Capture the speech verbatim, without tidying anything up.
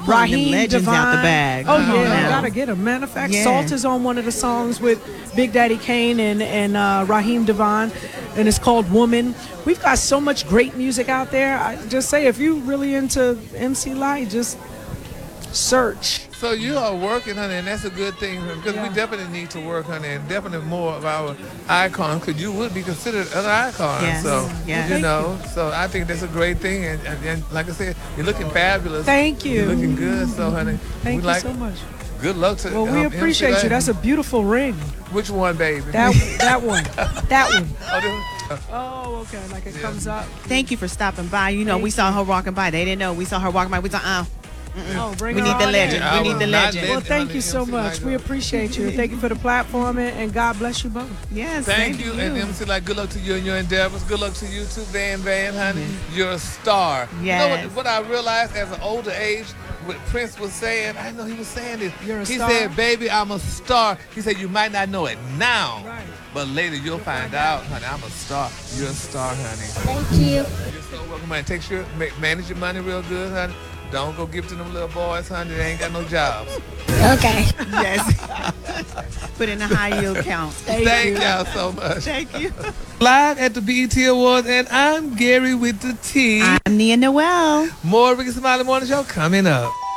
pulling them Raheem legends Devine. out the bag. Oh Come on yeah, now. gotta get him. Matter of fact, Yeah. Salt is on one of the songs with Big Daddy Kane and and uh, Raheem Devine, and it's called Woman. We've got so much great music out there. I just say if you really into M C Lyte, just search. So you are working, honey, and that's a good thing because Yeah. we definitely need to work, honey, and definitely more of our icons because you would be considered an icon. Yes. So, Yes. you know, so I think that's a great thing. And, and, and like I said, you're looking fabulous. Thank you. You're looking good. So, honey, Thank we you like, so much. good luck to Well, we um, appreciate M C you. Lyte. That's a beautiful ring. Which one, baby? That that one. That one. Oh, this- Oh, okay. Like it comes up. Thank you for stopping by. You know, Thank we saw her walking by. They didn't know. We saw her walking by. We thought, oh, Oh, bring we her need the on legend. in. Yeah, we I need the was not legend. legend. Well, thank you so M C much. Lyte We girl. appreciate you. Thank you for the platform, and, and God bless you both. Yes, Thank same you, to and M C Lyte, good luck to you and your endeavors. Good luck to you too, Van Van, honey. You're a star. You know Yes. what, what I realized as an older age, what Prince was saying, I know he was saying this. You're a he star? said, baby, I'm a star. He said, you might not know it now, Right. but later you'll find out, honey, I'm a star. You're a star, honey. Thank you. You're so welcome, honey. Take sure, ma- manage your money real good, honey. Don't go give to them little boys, honey. They ain't got no jobs. Okay. Yes. Put in a high yield count. Thank y'all so much. Thank you. Live at the B E T Awards, and I'm Gary with the T. I'm Nia Noel. More Ricky Smiley Morning Show coming up.